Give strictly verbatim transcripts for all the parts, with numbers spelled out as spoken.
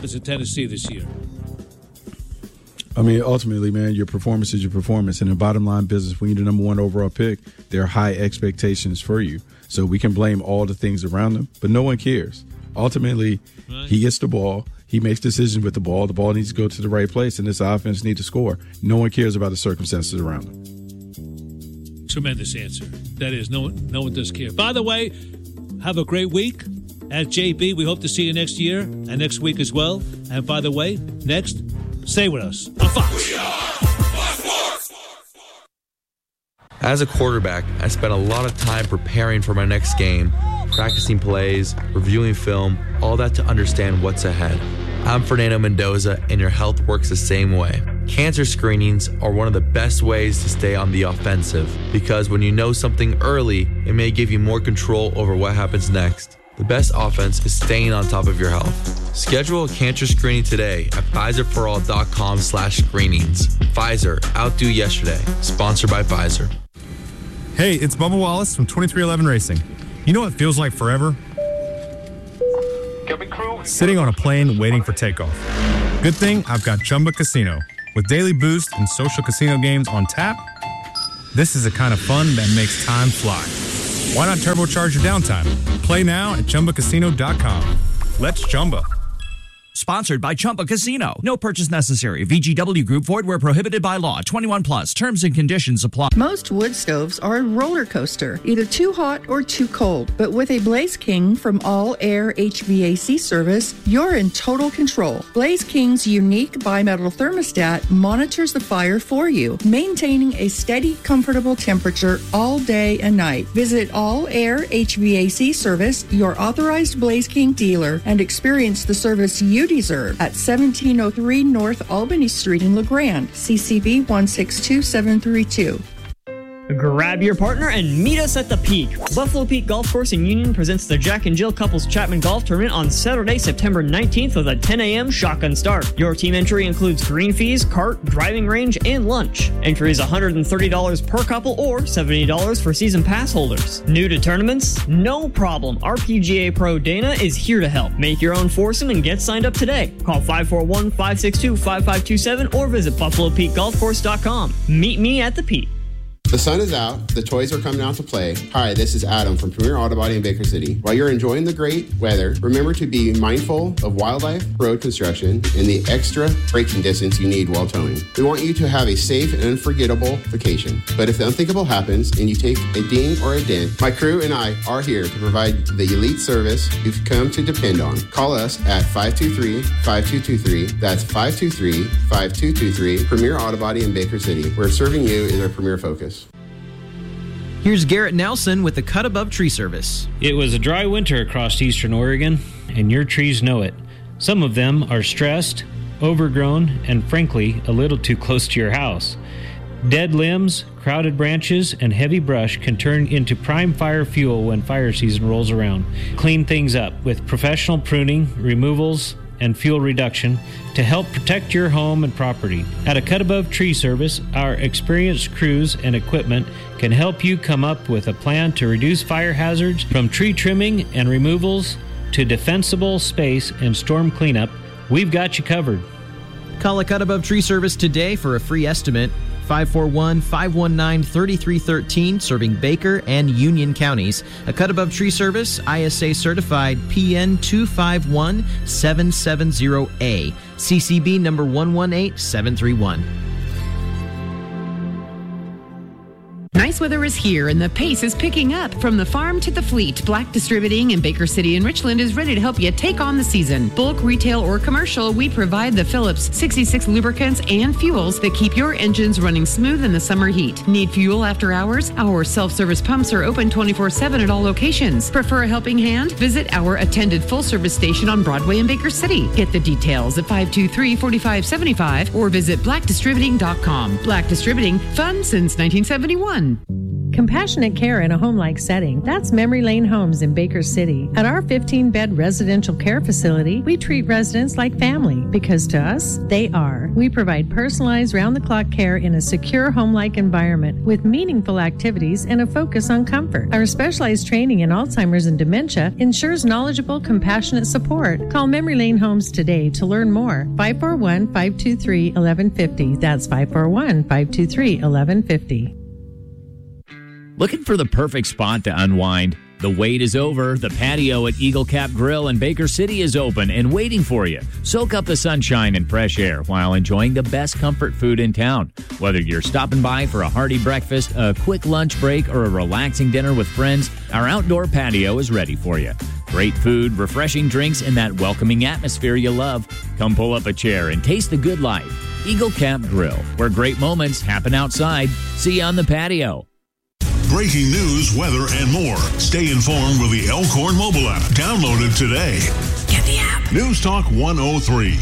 happens in Tennessee this year? I mean, ultimately, man, your performance is your performance. And in bottom line business, when you're the number one overall pick, there are high expectations for you. So we can blame all the things around him, but no one cares. Ultimately, right. He gets the ball. He makes decisions with the ball. The ball needs to go to the right place, and this offense needs to score. No one cares about the circumstances around him. Tremendous answer. That is, no one, no one does care. By the way, have a great week at J B. We hope to see you next year and next week as well. And by the way, next, stay with us on Fox. We are Fox Sports. As a quarterback, I spent a lot of time preparing for my next game, practicing plays, reviewing film, all that to understand what's ahead. I'm Fernando Mendoza, and your health works the same way. Cancer screenings are one of the best ways to stay on the offensive, because when you know something early, it may give you more control over what happens next. The best offense is staying on top of your health. Schedule a cancer screening today at Pfizerforall.com slash screenings. Pfizer, outdo yesterday. Sponsored by Pfizer. Hey, it's Bubba Wallace from twenty-three eleven Racing. You know what feels like forever? Sitting on a plane waiting for takeoff. Good thing I've got Chumba Casino. With daily boost and social casino games on tap, this is the kind of fun that makes time fly. Why not turbocharge your downtime? Play now at Chumba Casino dot com. Let's Chumba. Sponsored by Chumba Casino. No purchase necessary. V G W Group. Void where prohibited by law. twenty-one plus. Terms and conditions apply. Most wood stoves are a roller coaster, either too hot or too cold. But with a Blaze King from All Air H V A C service, you're in total control. Blaze King's unique bimetal thermostat monitors the fire for you, maintaining a steady, comfortable temperature all day and night. Visit All Air H V A C service, your authorized Blaze King dealer, and experience the service you deserve at seventeen oh three North Albany Street in LeGrand, C C B one six two seven three two. Grab your partner and meet us at the Peak. Buffalo Peak Golf Course in Union presents the Jack and Jill Couples Chapman Golf Tournament on Saturday, September nineteenth with a ten a.m. shotgun start. Your team entry includes green fees, cart, driving range, and lunch. Entry is one hundred thirty dollars per couple or seventy dollars for season pass holders. New to tournaments? No problem. R P G A Pro Dana is here to help. Make your own foursome and get signed up today. Call five four one, five six two, five five two seven or visit buffalo peak golf course dot com. Meet me at the Peak. The sun is out, the toys are coming out to play. Hi, this is Adam from Premier Auto Body in Baker City. While you're enjoying the great weather, remember to be mindful of wildlife, road construction, and the extra braking distance you need while towing. We want you to have a safe and unforgettable vacation. But if the unthinkable happens and you take a ding or a dent, my crew and I are here to provide the elite service you've come to depend on. Call us at five two three, five two two three. That's five two three, five two two three. Premier Auto Body in Baker City, where serving you is our premier focus. Here's Garrett Nelson with the Cut Above Tree Service. It was a dry winter across eastern Oregon, and your trees know it. Some of them are stressed, overgrown, and frankly, a little too close to your house. Dead limbs, crowded branches, and heavy brush can turn into prime fire fuel when fire season rolls around. Clean things up with professional pruning, removals, and fuel reduction to help protect your home and property. At a Cut Above Tree Service, our experienced crews and equipment can help you come up with a plan to reduce fire hazards from tree trimming and removals to defensible space and storm cleanup. We've got you covered. Call a Cut Above Tree Service today for a free estimate. five four one, five one nine, three three one three, serving Baker and Union counties. A Cut Above Tree Service, I S A certified P N two five one seven seven zero A, C C B number one one eight seven three one. Nice weather is here and the pace is picking up. From the farm to the fleet, Black Distributing in Baker City and Richland is ready to help you take on the season. Bulk, retail, or commercial, we provide the Phillips sixty-six lubricants and fuels that keep your engines running smooth in the summer heat. Need fuel after hours? Our self-service pumps are open twenty-four seven at all locations. Prefer a helping hand? Visit our attended full-service station on Broadway in Baker City. Get the details at five two three, four five seven five or visit black distributing dot com. Black Distributing, fun since nineteen seventy-one. Compassionate care in a home-like setting. That's Memory Lane Homes in Baker City. At our fifteen-bed residential care facility, we treat residents like family because to us, they are. We provide personalized round-the-clock care in a secure home-like environment with meaningful activities and a focus on comfort. Our specialized training in Alzheimer's and dementia ensures knowledgeable, compassionate support. Call Memory Lane Homes today to learn more. five four one, five two three, one one five zero. That's five four one, five two three, one one five zero. Looking for the perfect spot to unwind? The wait is over. The patio at Eagle Cap Grill in Baker City is open and waiting for you. Soak up the sunshine and fresh air while enjoying the best comfort food in town. Whether you're stopping by for a hearty breakfast, a quick lunch break, or a relaxing dinner with friends, our outdoor patio is ready for you. Great food, refreshing drinks, and that welcoming atmosphere you love. Come pull up a chair and taste the good life. Eagle Cap Grill, where great moments happen outside. See you on the patio. Breaking news, weather, and more. Stay informed with the Elkhorn mobile app. Download it today. Get the app. News Talk one oh three.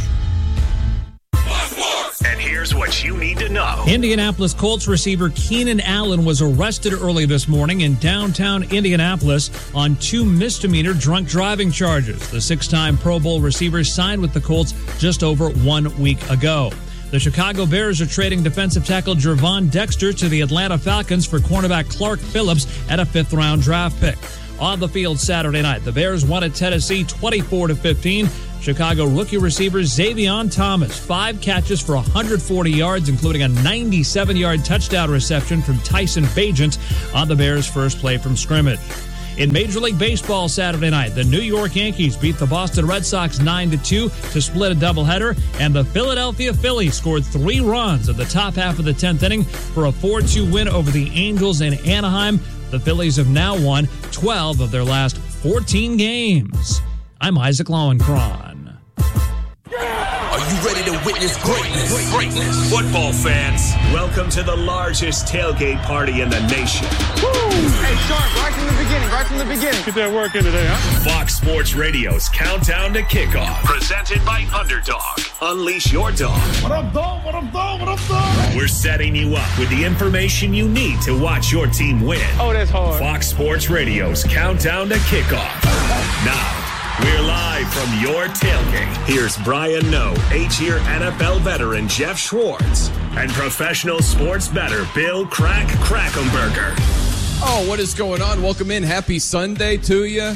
And here's what you need to know. Indianapolis Colts receiver Keenan Allen was arrested early this morning in downtown Indianapolis on two misdemeanor drunk driving charges. The six-time Pro Bowl receiver signed with the Colts just over one week ago. The Chicago Bears are trading defensive tackle Gervon Dexter to the Atlanta Falcons for cornerback Clark Phillips at a fifth-round draft pick. On the field Saturday night, the Bears won at Tennessee twenty-four to fifteen. Chicago rookie receiver Xavion Thomas, five catches for one hundred forty yards, including a ninety-seven-yard touchdown reception from Tyson Bagent on the Bears' first play from scrimmage. In Major League Baseball Saturday night, the New York Yankees beat the Boston Red Sox nine to two to split a doubleheader, and the Philadelphia Phillies scored three runs at the top half of the tenth inning for a four two win over the Angels in Anaheim. The Phillies have now won twelve of their last fourteen games. I'm Isaac Lowenkron. Are you ready to witness greatness? Greatness. Football fans, welcome to the largest tailgate party in the nation. Woo! Hey, Sharp, right from the beginning, right from the beginning. Get that work in today, huh? Fox Sports Radio's Countdown to Kickoff. Presented by Underdog. Unleash your dog. What up, dog? What up, dog? What up, dog? We're setting you up with the information you need to watch your team win. Oh, that's hard. Fox Sports Radio's Countdown to Kickoff. Now, we're live from your tailgate. Here's Brian Noe, eight-year N F L veteran Jeff Schwartz, and professional sports bettor Bill Crack Krackomberger. Oh, what is going on? Welcome in. Happy Sunday to you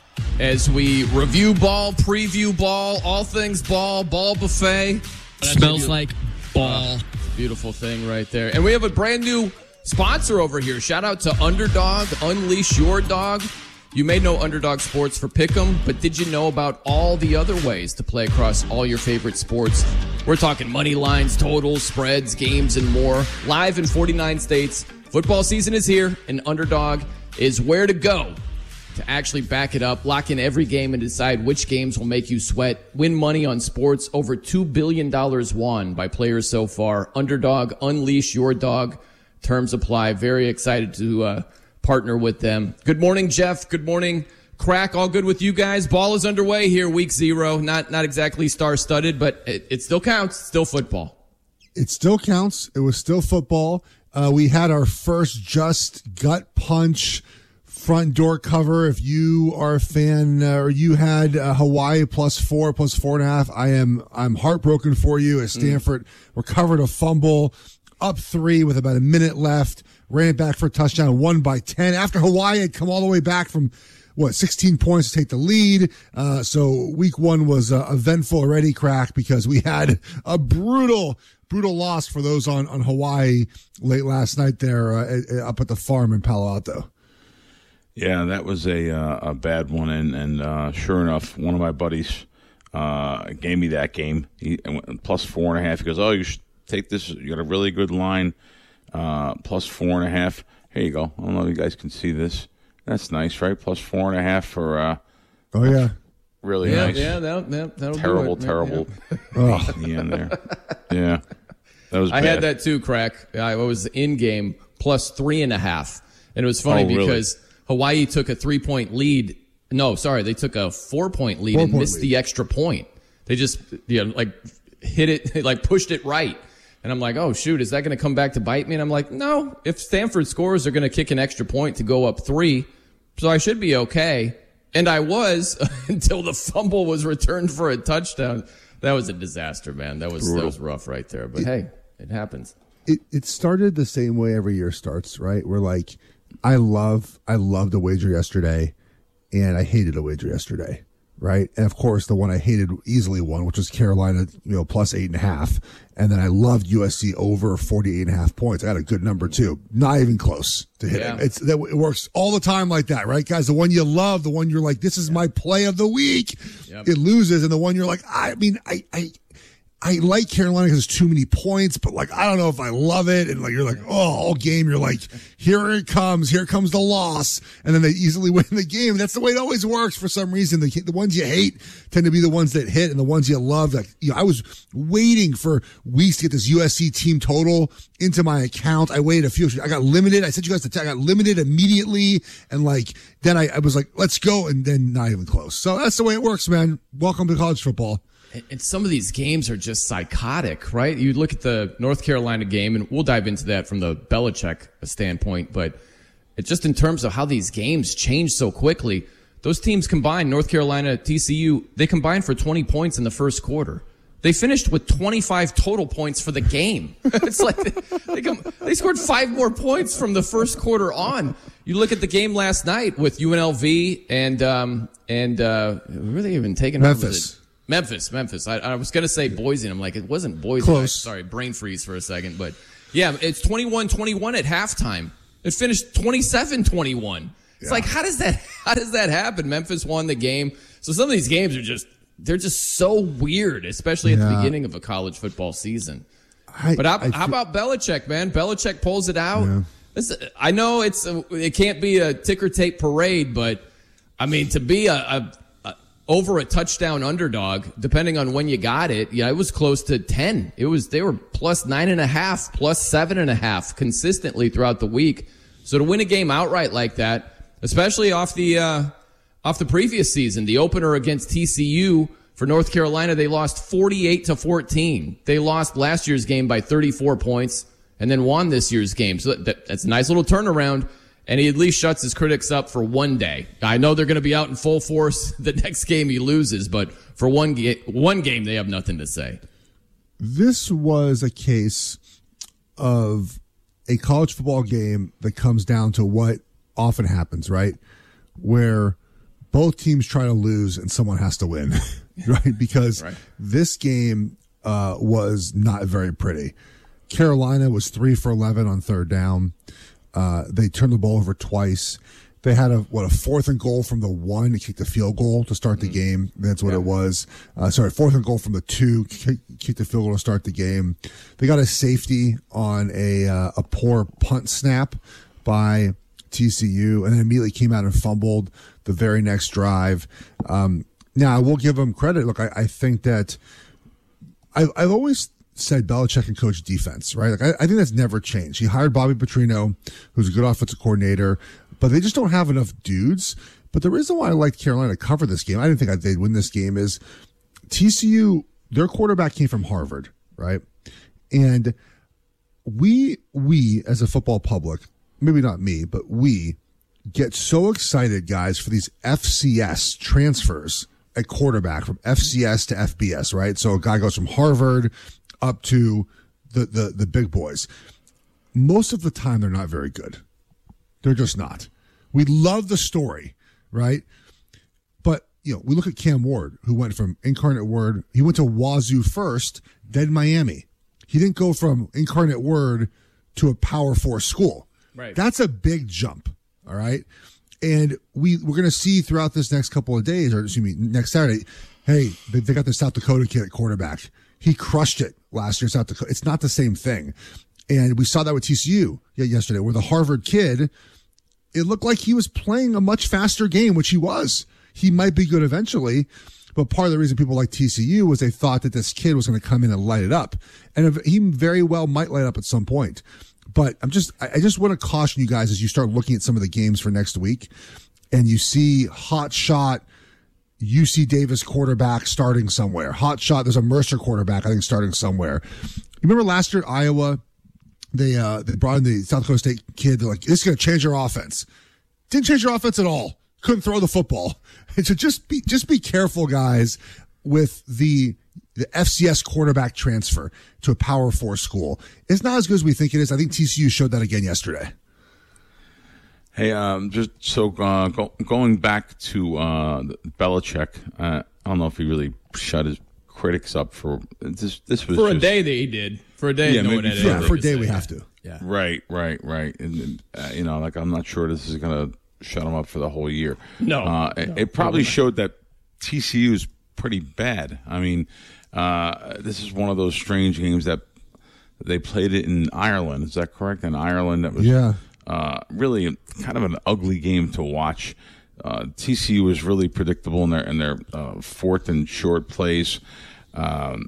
as we review ball, preview ball, all things ball, ball buffet. Smells like ball. Beautiful thing right there. And we have a brand new sponsor over here. Shout out to Underdog. Unleash your dog. You may know Underdog Sports for Pick'em, but did you know about all the other ways to play across all your favorite sports? We're talking money lines, totals, spreads, games, and more. Live in forty-nine states. Football season is here, and Underdog is where to go to actually back it up, lock in every game, and decide which games will make you sweat. Win money on sports. Over two billion dollars won by players so far. Underdog, unleash your dog. Terms apply. Very excited to uh, partner with them. Good morning, Jeff. Good morning, Crack. All good with you guys? Ball is underway here, week zero. Not not exactly star-studded, but it, it still counts. It's still football. It still counts. It was still football. Uh, we had our first just gut punch front door cover. If you are a fan uh, or you had uh, Hawaii plus four, plus four and a half, I am I'm heartbroken for you as Stanford mm. recovered a fumble, up three with about a minute left, ran it back for a touchdown, won by ten after Hawaii had come all the way back from what sixteen points to take the lead. Uh, so week one was uh, eventful already, Crack, because we had a brutal. Brutal loss for those on, on Hawaii late last night there uh, up at the farm in Palo Alto. Yeah, that was a uh, a bad one, and and uh, sure enough, one of my buddies uh, gave me that game. He went plus four and a half. He goes, "Oh, you should take this. You got a really good line, uh, plus four and a half. Here you go. I don't know if you guys can see this. That's nice, right? Plus four and a half for. Uh, oh yeah." Really yeah, nice. Yeah, that, that, that'll terrible, do it. terrible. Oh, in the end there. Yeah, that was. I bad. had that too, Crack. I was in game plus three and a half, and it was funny oh, really? because Hawaii took a three point lead. No, sorry, they took a four point lead four and point missed lead. the extra point. They just, you know, like hit it, like pushed it right. And I'm like, oh, shoot, is that going to come back to bite me? And I'm like, no, if Stanford scores, they're going to kick an extra point to go up three. So I should be okay. And I was until the fumble was returned for a touchdown. That was a disaster, man. That was, that was rough right there. But, it, hey, it happens. It it started the same way every year starts, right? We're like, I love, I loved a wager yesterday, and I hated a wager yesterday, right? And, of course, the one I hated easily won, which was Carolina, you know, plus eight and a half. And then I loved U S C over forty-eight and a half points. I had a good number, too. Not even close to hit yeah. it. It's, that, it works all the time like that, right, guys? The one you love, the one you're like, this is yeah. my play of the week. Yep. It loses. And the one you're like, I mean, I, I, I like Carolina because it's too many points, but like, I don't know if I love it. And like, you're like, oh, all game, you're like, here it comes. Here comes the loss. And then they easily win the game. That's the way it always works for some reason. The, the ones you hate tend to be the ones that hit, and the ones you love. Like, you know, I was waiting for weeks to get this U S C team total into my account. I waited a few, I got limited. I sent you guys the tag. I got limited immediately. And like, then I, I was like, let's go. And then not even close. So that's the way it works, man. Welcome to college football. And some of these games are just psychotic, right? You look at the North Carolina game, and we'll dive into that from the Belichick standpoint, but it just in terms of how these games change so quickly, those teams combined, North Carolina, T C U, they combined for twenty points in the first quarter. They finished with twenty-five total points for the game. It's like they, they, come, they scored five more points from the first quarter on. You look at the game last night with U N L V and, um, and, uh, who are they even taking Memphis. Over? Memphis, Memphis. I, I was going to say Boise, and I'm like, it wasn't Boise. Close. Sorry, brain freeze for a second. But, yeah, it's twenty-one twenty-one at halftime. It finished twenty-seven twenty-one. It's yeah. like, how does that how does that happen? Memphis won the game. So some of these games are just, they're just so weird, especially at yeah. the beginning of a college football season. I, but how, I, how about Belichick, man? Belichick pulls it out. Yeah. This, I know it's a, it can't be a ticker tape parade, but, I mean, to be a, a over a touchdown underdog, depending on when you got it, yeah, it was close to ten. It was, they were plus nine and a half, plus seven and a half consistently throughout the week. So to win a game outright like that, especially off the, uh, off the previous season, the opener against T C U for North Carolina, they lost forty-eight to fourteen. They lost last year's game by thirty-four points and then won this year's game. So that, that's a nice little turnaround. And he at least shuts his critics up for one day. I know they're going to be out in full force the next game he loses, but for one, ga- one game, they have nothing to say. This was a case of a college football game that comes down to what often happens, right? Where both teams try to lose and someone has to win, right? Because right. this game uh, was not very pretty. Carolina was three for eleven on third down. Uh, they turned the ball over twice. They had a, what, a fourth and goal from the one to kick the field goal to start the game. That's what yeah. it was. Uh, sorry, fourth and goal from the two, kick, kick the field goal to start the game. They got a safety on a, uh, a poor punt snap by T C U, and then immediately came out and fumbled the very next drive. Um, now I will give them credit. Look, I, I think that I, I've always said Belichick can coach defense, right? Like I, I think that's never changed. He hired Bobby Petrino, who's a good offensive coordinator, but they just don't have enough dudes. But the reason why I liked Carolina to cover this game, I didn't think they'd win this game, is T C U, their quarterback came from Harvard, right? And we, we as a football public, maybe not me, but we get so excited, guys, for these F C S transfers at quarterback from F C S to F B S, right? So a guy goes from Harvard up to the, the, the big boys. Most of the time, they're not very good. They're just not. We love the story, right? But, you know, we look at Cam Ward, who went from Incarnate Word. He went to Wazoo first, then Miami. He didn't go from Incarnate Word to a Power Four school. Right. That's a big jump, all right? And we, we're going to see throughout this next couple of days, or excuse me, next Saturday, hey, they, they got the South Dakota kid at quarterback. He crushed it last year in South Dakota. It's not the same thing. And we saw that with T C U yesterday, where the Harvard kid, it looked like he was playing a much faster game, which he was. He might be good eventually, but part of the reason people like T C U was they thought that this kid was going to come in and light it up. And he very well might light up at some point. But I'm just, I just want to caution you guys as you start looking at some of the games for next week and you see hot shot U C Davis quarterback starting somewhere. Hot shot, there's a Mercer quarterback, I think, starting somewhere. You remember last year at Iowa, they uh, they brought in the South Dakota State kid. They're like, this is going to change your offense. Didn't change your offense at all. Couldn't throw the football. And so just be just be careful, guys, with the the F C S quarterback transfer to a Power Four school. It's not as good as we think it is. I think T C U showed that again yesterday. Hey, um, just so uh, go, going back to uh, Belichick, uh, I don't know if he really shut his critics up for this. This was for just, a day that he did. For a day, yeah, no one maybe had for, Yeah, for a day say. we have to. Yeah, right, right, right. And, and uh, you know, like I'm not sure this is gonna shut him up for the whole year. No, uh, no it, it probably showed that T C U is pretty bad. I mean, uh, this is one of those strange games that they played it in Ireland. Is that correct? In Ireland, that was Yeah. uh, really kind of an ugly game to watch. Uh, T C U was really predictable in their in their uh, fourth and short plays. Um,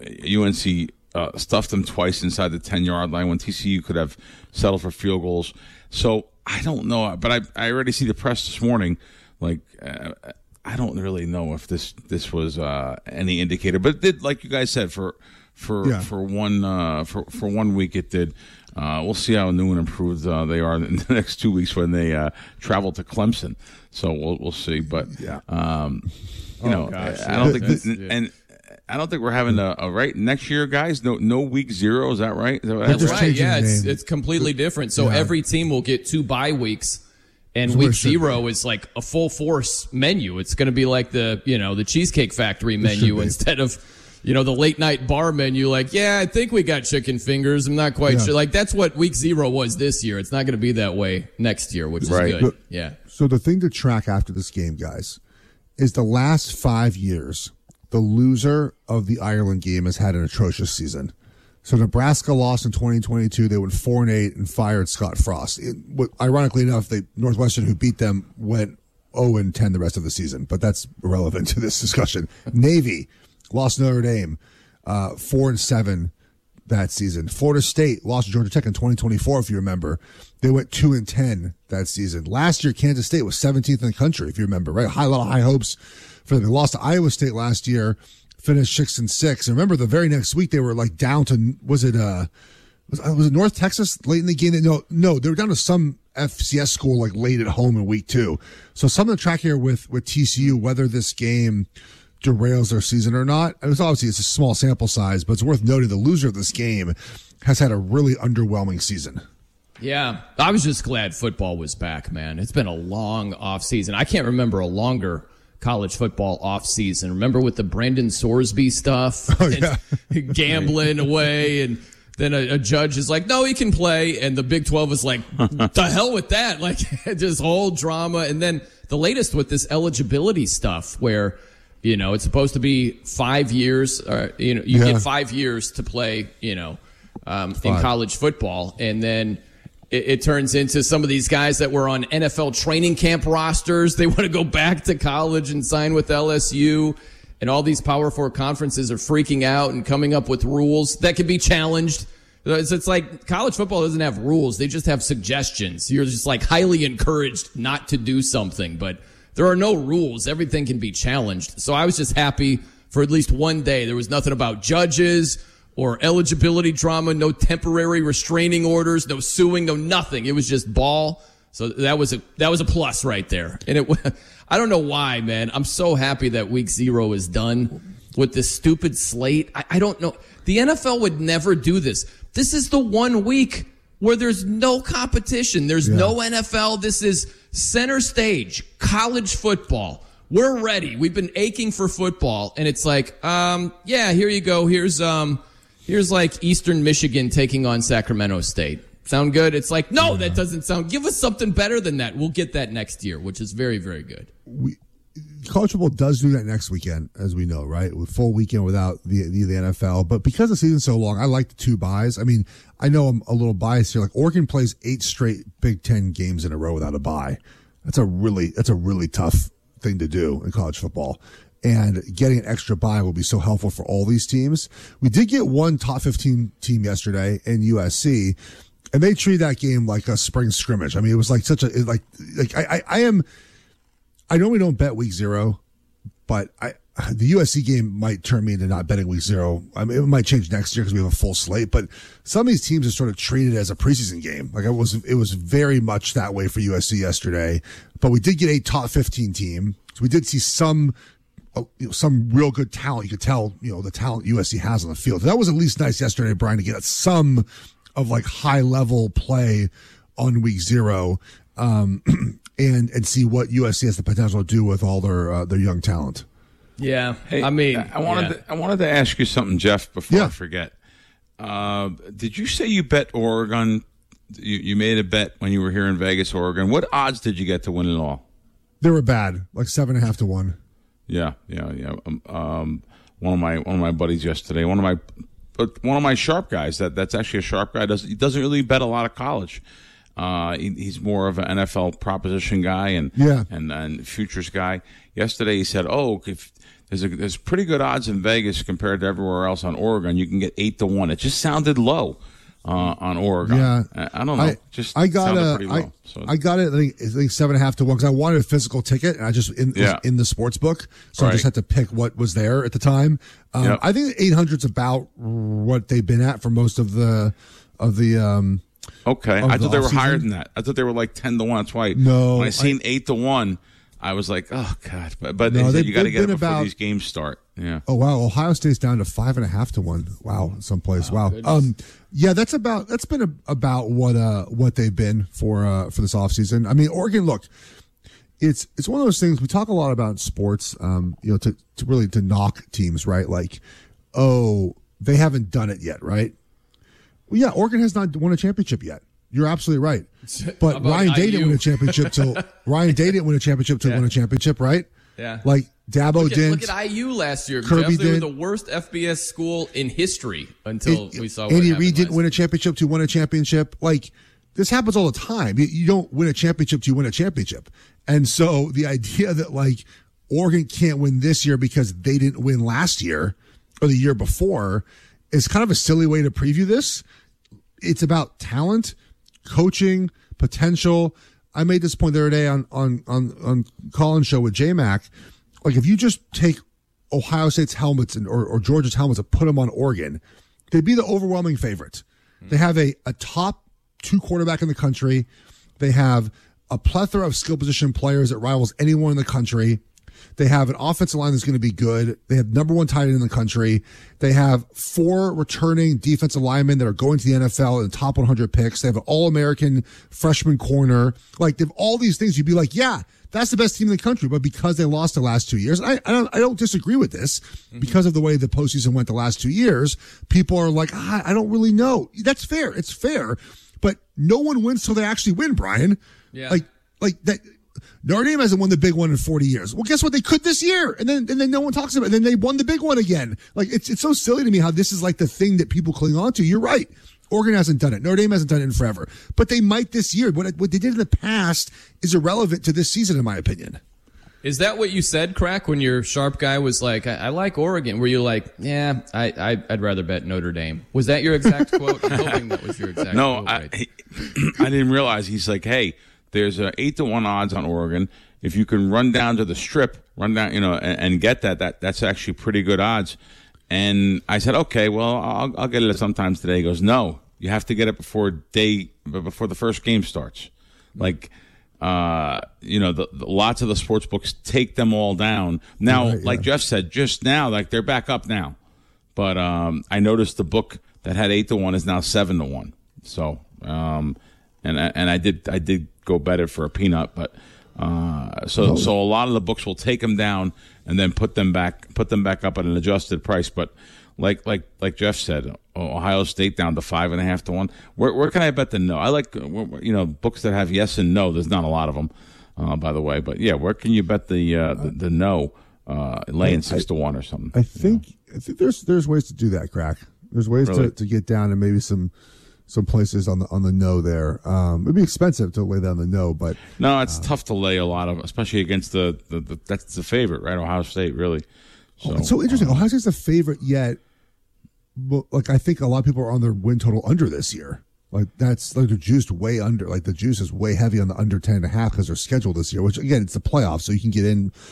U N C uh, stuffed them twice inside the ten-yard line when T C U could have settled for field goals. So I don't know, but I I already see the press this morning. Like uh, I don't really know if this this was uh, any indicator, but it did, like you guys said, for for Yeah. for one uh, for for one week it did. Uh, we'll see how new and improved uh, they are in the next two weeks when they uh, travel to Clemson. So we'll we'll see. But Yeah. um, you Oh, know, gosh. I don't think That's- and, yeah. and I don't think we're having a, a right next year, guys. No no week zero. Is that right? Is that what That's just right. changing Yeah, the it's name. it's completely different. So Yeah. every team will get two bye weeks, and So week it should zero be. is like a full force menu. It's going to be like the you know the Cheesecake Factory should menu be. instead of you know the late night bar menu. Like, yeah, I think we got chicken fingers. I'm not quite Yeah. sure. Like that's what week zero was this year. It's not going to be that way next year, which is Right. good. Yeah. So the thing to track after this game, guys, is the last five years, the loser of the Ireland game has had an atrocious season. So Nebraska lost in twenty twenty-two. They went four and eight and fired Scott Frost. It, what, ironically enough, they Northwestern, who beat them, went zero and ten the rest of the season. But that's irrelevant to this discussion. Navy lost Notre Dame, uh, four and seven that season. Florida State lost to Georgia Tech in twenty twenty-four, if you remember. They went two and ten that season. Last year, Kansas State was seventeenth in the country, if you remember, right? High, a lot of high hopes for them. They lost to Iowa State last year, finished six and six. And remember, the very next week they were like down to, was it uh, was, uh, was it North Texas late in the game? No, no, they were down to some F C S school like late at home in week two. So something to track here with with T C U, whether this game derails their season or not. It was obviously it's a small sample size, but it's worth noting the loser of this game has had a really underwhelming season. Yeah, I was just glad football was back, man. It's been a long off season. I can't remember a longer college football off season. Remember with the Brendan Sorsby stuff, Oh, yeah. and gambling away, and then a, a judge is like, "No, he can play," and the Big twelve is like, "The hell with that!" Like just whole drama, and then the latest with this eligibility stuff, where you know it's supposed to be five years. Or, you know, you Yeah. get five years to play. You know, um, in Five. college football, and then. It, it turns into some of these guys that were on N F L training camp rosters. They want to go back to college and sign with L S U. And all these Power Four conferences are freaking out and coming up with rules that can be challenged. It's, it's like college football doesn't have rules. They just have suggestions. You're just like highly encouraged not to do something. But there are no rules. Everything can be challenged. So I was just happy for at least one day. There was nothing about judges or eligibility drama, no temporary restraining orders, no suing, no nothing. It was just ball. So that was a that was a plus right there. And it I don't know why, man. I'm so happy that week zero is done with this stupid slate. I, I don't know. The N F L would never do this. This is the one week where there's no competition. There's Yeah. no N F L. This is center stage, college football. We're ready. We've been aching for football. And it's like, um, yeah, here you go. Here's um Here's like Eastern Michigan taking on Sacramento State. Sound good? It's like, no, that doesn't sound. Give us something better than that. We'll get that next year, which is very, very good. We college football does do that next weekend, as we know, right? With full weekend without the, the the N F L. But because the season's so long, I like the two buys. I mean, I know I'm a little biased here. Like Oregon plays eight straight Big Ten games in a row without a bye. That's a really that's a really tough thing to do in college football. And getting an extra bye will be so helpful for all these teams. We did get one top fifteen team yesterday in U S C, and they treated that game like a spring scrimmage. I mean, it was like such a it like like I I, I am. I know we don't bet week zero, but I the U S C game might turn me into not betting week zero. I mean, it might change next year because we have a full slate, but some of these teams are sort of treated as a preseason game. Like it was, it was very much that way for U S C yesterday, but we did get a top fifteen team. So we did see some, uh, you know, some real good talent. You could tell, you know, the talent U S C has on the field. That was at least nice yesterday, Brian, to get some of like high level play on week zero. Um, and, and see what U S C has the potential to do with all their, uh, their young talent. Yeah, hey, I mean, I wanted yeah. to, I wanted to ask you something, Jeff, before Yeah. I forget. Uh, did you say you bet Oregon? You, you made a bet when you were here in Vegas, Oregon. What odds did you get to win it all? They were bad, like seven and a half to one. Yeah, yeah, yeah. Um, um, one of my one of my buddies yesterday, one of my but one of my sharp guys. That that's actually a sharp guy. Does he doesn't really bet a lot of college. Uh, he, he's more of an N F L proposition guy and Yeah. and and futures guy. Yesterday he said, "Oh, if there's a, there's pretty good odds in Vegas compared to everywhere else on Oregon. You can get eight to one." It just sounded low uh, on Oregon. Yeah, I, I don't know. I, just I got sounded a, pretty I, low. So, I got it. I think, I think seven and a half to one because I wanted a physical ticket and I just in Yeah. in the sports book, so I Right. just had to pick what was there at the time. Um, Yep. I think eight hundred's about what they've been at for most of the of the. Um, okay, of I the thought they were offseason. higher than that. I thought they were like ten to one. That's why No, when I seen I- eight to one, I was like, "Oh God!" But but No, they said they've- you got to they've get it been before about- these games start. Yeah. Oh wow, Ohio State's down to five and a half to one. Wow, someplace. Wow. goodness. Um, yeah, that's about that's been a, about what uh what they've been for uh for this offseason. I mean, Oregon. Look, it's it's one of those things we talk a lot about in sports. Um, you know, to to really to knock teams, right? Like, oh, they haven't done it yet, right? Well, yeah, Oregon has not won a championship yet. You're absolutely right. But How about Ryan Day I U? didn't win a championship till Ryan Day didn't win a championship till Yeah. win a championship, right? Yeah. Like Dabo Look at, didn't. look at I U last year. Kirby Jeff. They were did. the worst F B S school in history until It- we saw what Andy happened Reid didn't last win a championship to win a championship. Like this happens all the time. You, you don't win a championship to win a championship. And so the idea that like Oregon can't win this year because they didn't win last year or the year before is kind of a silly way to preview this. It's about talent, coaching, potential. I made this point the other day on on on on Colin's show with J Mac. Like if you just take Ohio State's helmets and or, or Georgia's helmets and put them on Oregon, they'd be the overwhelming favorite. They have a, a top two quarterback in the country. They have a plethora of skill position players that rivals anyone in the country. They have an offensive line that's going to be good. They have number one tight end in the country. They have four returning defensive linemen that are going to the N F L in the top one hundred picks. They have an all-American freshman corner. Like, they have all these things. You'd be like, yeah, that's the best team in the country. But because they lost the last two years, I, I don't, I don't disagree with this. Mm-hmm. Because of the way the postseason went the last two years, people are like, ah, I don't really know. That's fair. It's fair. But no one wins till they actually win, Brian. Yeah. Like, like that. Notre Dame hasn't won the big one in forty years. Well, guess what? They could this year. And then, and then no one talks about it. And then they won the big one again. Like, it's, it's so silly to me how this is like the thing that people cling on to. You're right. Oregon hasn't done it. Notre Dame hasn't done it in forever, but they might this year. What, what they did in the past is irrelevant to this season, in my opinion. Is that what you said, Crack, when your sharp guy was like, I, I like Oregon? Were you like, yeah, I, I, I'd rather bet Notre Dame? Was that your exact quote? I'm hoping that was your exact no, quote. I, right. he, I didn't realize. He's like, hey, there's a eight to one odds on Oregon. If you can run down to the strip, run down, you know, and, and get that, that that's actually pretty good odds. And I said, okay, well, I'll, I'll get it sometimes today. He goes, no, you have to get it before day, before the first game starts. Like, uh, you know, the, the, lots of the sports books take them all down. Now, Right, like yeah. Jeff said, just now, like they're back up now. But um, I noticed the book that had eight to one is now seven to one. So, um, and I- and I did I did go bet it for a peanut, but uh, so so a lot of the books will take them down and then put them back put them back up at an adjusted price. But like like like Jeff said, Ohio State down to five and a half to one. Where where can I bet the no? I like you know books that have yes and no. There's not a lot of them, uh, by the way. But yeah, where can you bet the uh, the, the no? Uh, laying six I, to one or something. I think, I think there's there's ways to do that, Crack. There's ways Really? to, to get down and maybe some some places on the on the no there. Um, it'd be expensive to lay down the no, but No, it's tough to lay a lot of, especially against the, the, the that's the favorite, right? Ohio State, really. So, oh, it's so interesting. Ohio State's the favorite yet. But like I think a lot of people are on their win total under this year. Like that's like they're juiced way under. Like the juice is way heavy on the under ten and a half because they're scheduled this year. Which again, it's the playoffs, so you can get in.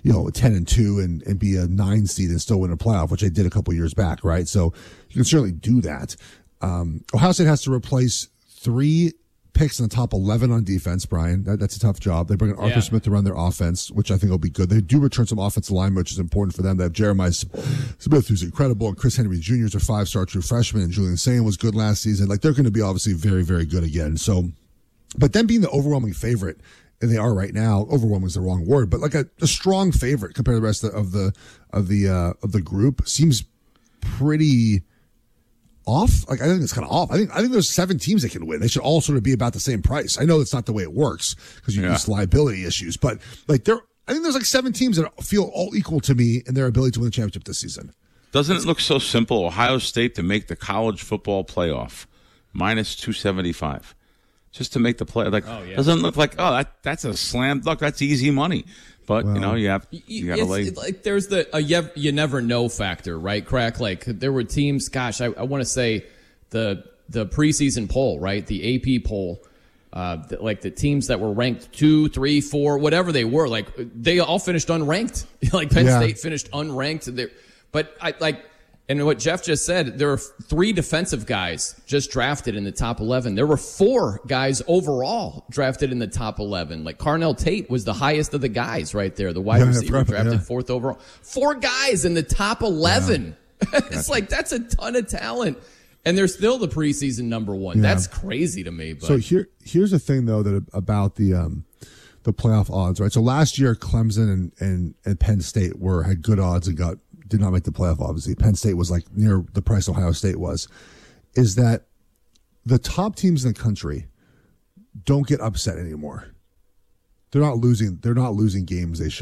you know, ten and two and, and be a nine seed and still win a playoff, which they did a couple years back, right? So you can certainly do that. Um, Ohio State has to replace three picks in the top eleven on defense, Brian. That, that's a tough job. They bring in Arthur Yeah. Smith to run their offense, which I think will be good. They do return some offensive linemen, which is important for them. They have Jeremiah Smith, who's incredible, and Chris Henry Junior is a five-star true freshman, and Julian Sayin was good last season. Like, they're going to be obviously very, very good again. So, but them being the overwhelming favorite, and they are right now, overwhelming is the wrong word, but like a, a strong favorite compared to the rest of the of the uh, of the group seems pretty off. Like, I think it's kind of off. I think I think there's seven teams that can win. They should all sort of be about the same price. I know that's not the way it works because you Yeah. use liability issues, but like there, I think there's like seven teams that feel all equal to me in their ability to win the championship this season. Doesn't it look so simple? Ohio State to make the college football playoff, minus two seventy-five, just to make the play. Like, Oh, yeah. doesn't look like, oh, that that's a slam dunk. That's easy money. But you know, you have you got to It's, lay. it- like there's the a you, you never know factor, right? Crack. Like there were teams. Gosh, I, I want to say the the preseason poll, right? The A P poll. Uh, the, like the teams that were ranked two, three, four, whatever they were, like they all finished unranked. Like Penn Yeah. State finished unranked. There, but I like, and what Jeff just said, there are three defensive guys just drafted in the top eleven. There were four guys overall drafted in the top eleven. Like Carnell Tate was the highest of the guys right there, the wide Yeah, I receiver forgot, drafted yeah. fourth overall. Four guys in the top eleven. It's like that's a ton of talent. And they're still the preseason number one. Yeah. That's crazy to me. But So here, here's the thing though that about the um, the playoff odds, right? So last year, Clemson and, and, and Penn State were had good odds and got did not make the playoff. Obviously, Penn State was like near the price Ohio State was. Is that the top teams in the country don't get upset anymore? They're not losing. They're not losing games they should.